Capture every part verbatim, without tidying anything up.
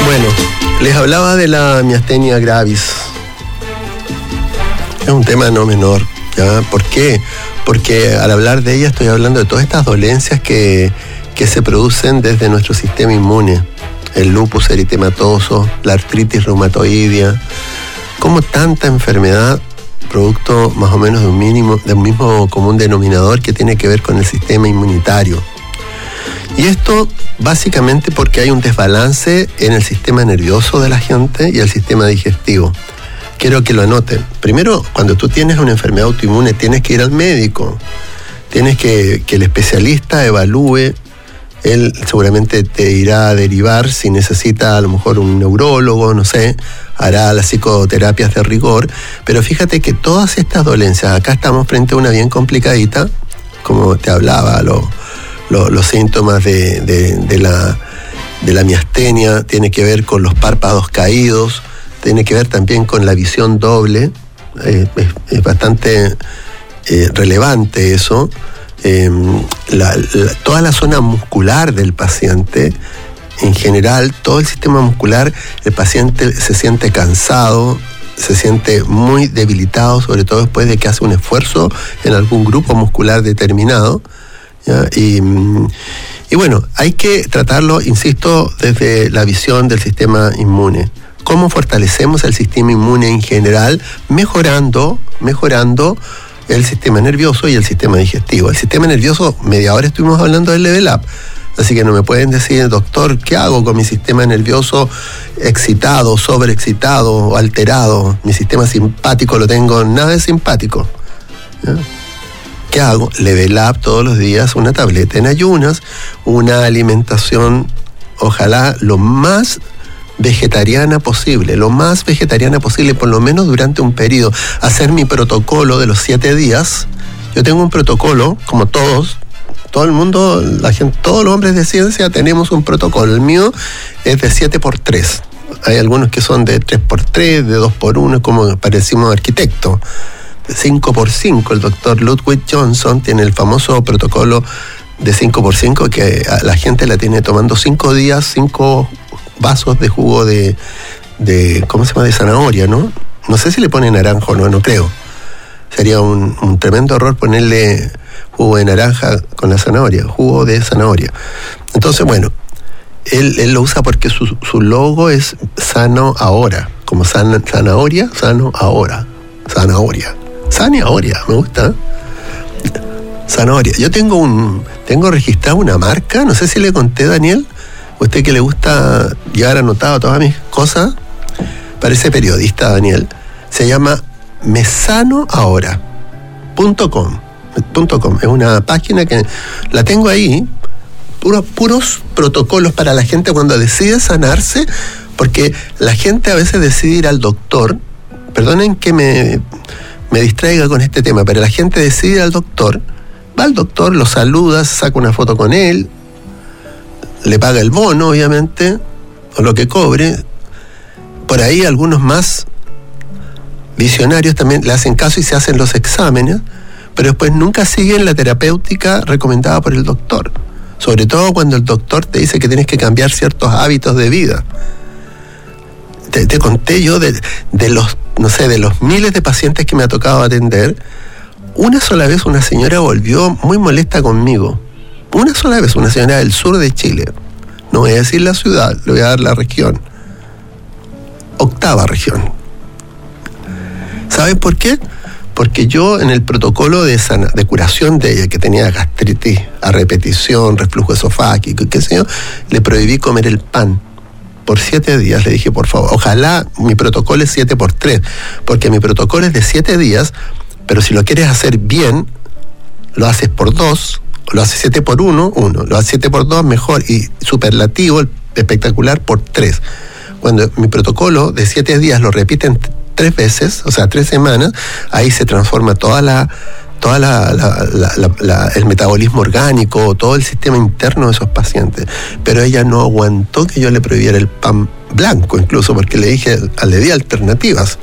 Bueno, les hablaba de la miastenia gravis. Es un tema no menor, ¿ya? ¿Por qué? Porque al hablar de ella estoy hablando de todas estas dolencias que, que se producen desde nuestro sistema inmune. El lupus eritematoso, la artritis reumatoidea, como tanta enfermedad, producto más o menos de un mínimo, de un mismo común denominador que tiene que ver con el sistema inmunitario. Y esto básicamente porque hay un desbalance en el sistema nervioso de la gente y el sistema digestivo. Quiero que lo anoten. Primero, cuando tú tienes una enfermedad autoinmune, tienes que ir al médico. Tienes que que el especialista evalúe. Él seguramente te irá a derivar si necesita a lo mejor un neurólogo, no sé, hará las psicoterapias de rigor. Pero fíjate que todas estas dolencias, acá estamos frente a una bien complicadita, como te hablaba, lo, lo, los síntomas de, de, de, la, de la miastenia, tiene que ver con los párpados caídos, tiene que ver también con la visión doble, eh, es, es bastante eh, relevante eso. Eh, la, la, toda la zona muscular del paciente, en general, todo el sistema muscular, el paciente se siente cansado, se siente muy debilitado, sobre todo después de que hace un esfuerzo en algún grupo muscular determinado, ¿ya? Y, y bueno, hay que tratarlo, insisto, desde la visión del sistema inmune. ¿Cómo fortalecemos el sistema inmune en general? Mejorando, mejorando el sistema nervioso y el sistema digestivo. El sistema nervioso, media hora estuvimos hablando del level up, así que no me pueden decir, doctor, ¿qué hago con mi sistema nervioso excitado, sobreexcitado, alterado? Mi sistema simpático lo tengo nada de simpático, ¿ya? ¿Qué hago? Level up todos los días, una tableta en ayunas, una alimentación, ojalá lo más vegetariana posible, lo más vegetariana posible, por lo menos durante un periodo. Hacer mi protocolo de los siete días. Yo tengo un protocolo, como todos, todo el mundo, la gente, todos los hombres de ciencia tenemos un protocolo. El mío es de siete por tres. Hay algunos que son de tres por tres, de dos por uno, como parecimos arquitectos. De cinco por cinco, el doctor Ludwig Johnson tiene el famoso protocolo de cinco por cinco que la gente la tiene tomando cinco días, cinco vasos de jugo de, de, ¿cómo se llama? De zanahoria, ¿no? No sé si le ponen naranja o no, no creo. Sería un, un tremendo error ponerle jugo de naranja con la zanahoria, jugo de zanahoria. Entonces, bueno, él, él lo usa porque su, su logo es sano ahora, como san, zanahoria, sano ahora, zanahoria. Zanahoria, me gusta. Zanahoria. Yo tengo un, tengo registrado una marca, no sé si le conté, Daniel, usted que le gusta llevar anotado todas mis cosas, parece periodista, Daniel, se llama mesanoahora punto com. .com. Es una página que la tengo ahí, puros, puros protocolos para la gente cuando decide sanarse, porque la gente a veces decide ir al doctor, perdonen que me, me distraiga con este tema, pero la gente decide ir al doctor, va al doctor, lo saluda, saca una foto con él, le paga el bono, obviamente, o lo que cobre. Por ahí algunos más visionarios también le hacen caso y se hacen los exámenes, pero después nunca siguen la terapéutica recomendada por el doctor. Sobre todo cuando el doctor te dice que tienes que cambiar ciertos hábitos de vida. Te, te conté yo de, de los, no sé, de los miles de pacientes que me ha tocado atender, una sola vez una señora volvió muy molesta conmigo. Una sola vez, una señora del sur de Chile. No voy a decir la ciudad, le voy a dar la región. Octava región. ¿Saben por qué? Porque yo en el protocolo de, sana, de curación de ella, que tenía gastritis a repetición, reflujo esofágico, qué sé yo, le prohibí comer el pan por siete días. Le dije, por favor, ojalá mi protocolo es siete por tres, porque mi protocolo es de siete días, pero si lo quieres hacer bien, lo haces por dos, lo hace siete por uno, uno. Lo hace siete por dos, mejor. Y superlativo, espectacular, por tres. Cuando mi protocolo de siete días lo repiten tres veces, o sea, tres semanas, ahí se transforma toda la, toda la, la, la, la, la el metabolismo orgánico, todo el sistema interno de esos pacientes. Pero ella no aguantó que yo le prohibiera el pan blanco, incluso, porque le dije, le di alternativas.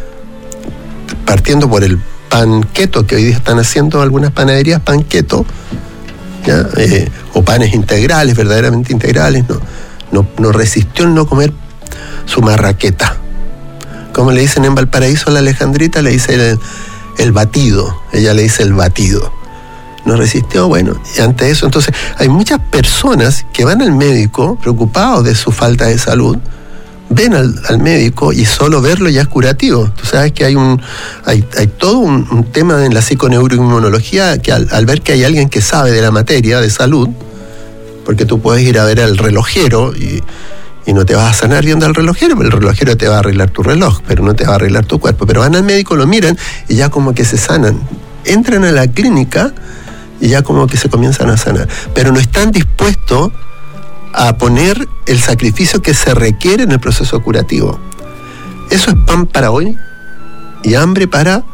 Partiendo por el pan keto, que hoy día están haciendo algunas panaderías, pan keto, ¿ya? Eh, o panes integrales, verdaderamente integrales, no, no, no resistió el no comer su marraqueta. Como le dicen en Valparaíso a la Alejandrita, le dice el, el batido, ella le dice el batido. No resistió, bueno, y ante eso, entonces, hay muchas personas que van al médico preocupados de su falta de salud, ven al, al médico y solo verlo ya es curativo. Tú sabes que hay un hay, hay todo un, un tema en la psiconeuroinmunología que al, al ver que hay alguien que sabe de la materia de salud, porque tú puedes ir a ver al relojero y, y no te vas a sanar viendo al relojero, pero el relojero te va a arreglar tu reloj, pero no te va a arreglar tu cuerpo. Pero van al médico, lo miran y ya como que se sanan. Entran a la clínica y ya como que se comienzan a sanar. Pero no están dispuestos a poner el sacrificio que se requiere en el proceso curativo. Eso es pan para hoy y hambre para...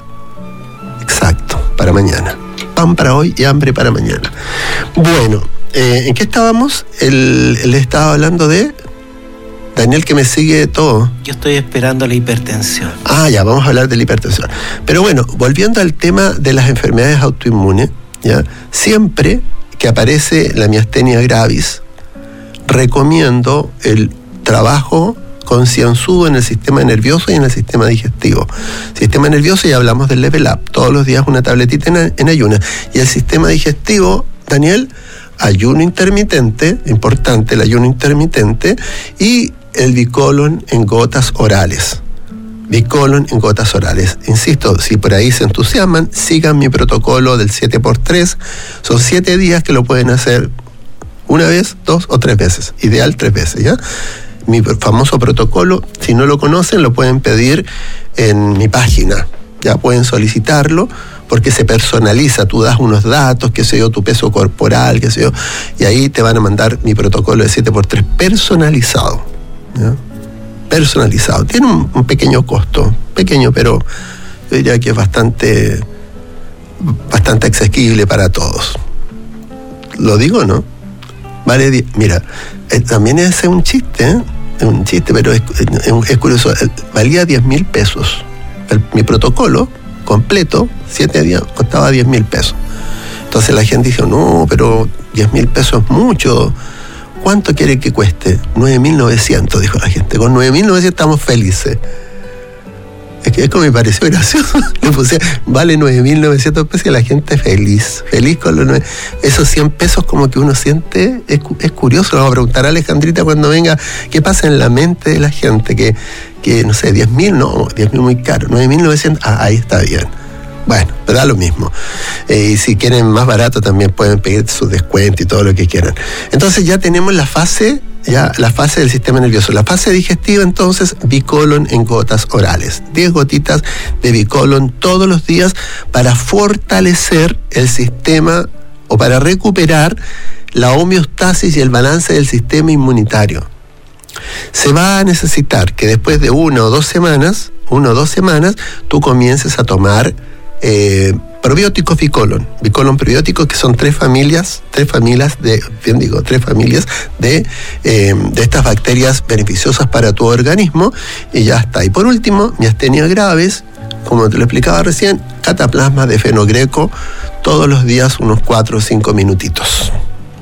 Exacto, para mañana. Pan para hoy y hambre para mañana. Bueno, eh, ¿en qué estábamos? Él, él estaba hablando de... Daniel, que me sigue todo. Yo estoy esperando la hipertensión. Ah, ya, vamos a hablar de la hipertensión. Pero bueno, volviendo al tema de las enfermedades autoinmunes, ¿ya? Siempre que aparece la miastenia gravis, recomiendo el trabajo concienzudo en el sistema nervioso y en el sistema digestivo. Sistema nervioso, ya hablamos del Level Up, todos los días una tabletita en, en ayunas. Y el sistema digestivo, Daniel, ayuno intermitente, importante el ayuno intermitente, y el Bicolon en gotas orales. Bicolon en gotas orales. Insisto, si por ahí se entusiasman, sigan mi protocolo del siete por tres. Son siete días que lo pueden hacer una vez, dos o tres veces. Ideal tres veces, ¿ya? Mi famoso protocolo, si no lo conocen, lo pueden pedir en mi página. Ya pueden solicitarlo porque se personaliza. Tú das unos datos, qué sé yo, tu peso corporal, qué sé yo, y ahí te van a mandar mi protocolo de siete por tres personalizado, ¿ya? Personalizado. Tiene un, un pequeño costo, pequeño, pero yo diría que es bastante, bastante accesible para todos. ¿Lo digo, no? Vale, die- mira, eh, también es un chiste, ¿eh? Es un chiste, pero es, es, es curioso. Eh, valía diez mil pesos. El, mi protocolo completo, siete días, costaba diez mil pesos. Entonces la gente dijo, no, pero diez mil pesos es mucho. ¿Cuánto quiere que cueste? nueve mil novecientos, dijo la gente. Con nueve mil novecientos estamos felices. Es que es como me pareció gracioso. Le puse, vale nueve mil novecientos pesos y la gente feliz. Feliz con los nueve. Esos cien pesos como que uno siente, es, es curioso. Le vamos a preguntar a Alejandrita cuando venga, ¿qué pasa en la mente de la gente? Que, que no sé, diez mil, no, diez mil muy caro. nueve mil novecientos, ah, ahí está bien. Bueno, pero da lo mismo. Eh, y si quieren más barato también pueden pedir su descuento y todo lo que quieran. Entonces ya tenemos la fase, ya la fase del sistema nervioso. La fase digestiva, entonces, Bicolon en gotas orales. diez gotitas de Bicolon todos los días para fortalecer el sistema o para recuperar la homeostasis y el balance del sistema inmunitario. Se va a necesitar que después de una o dos semanas, una o dos semanas, tú comiences a tomar Eh, probióticos Bicolon, Bicolon probióticos, que son tres familias, tres familias de, bien digo, tres familias de, eh, de estas bacterias beneficiosas para tu organismo, y ya está. Y por último, miastenia gravis, como te lo explicaba recién, cataplasma de fenogreco, todos los días unos cuatro o cinco minutitos.